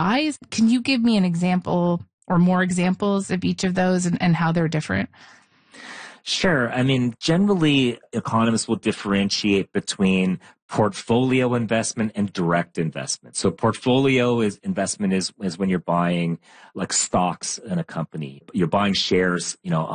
why? Can you give me an example or more examples of each of those and how they're different? Sure. I mean, generally, economists will differentiate between portfolio investment and direct investment. So portfolio investment is when you're buying like stocks in a company. You're buying shares,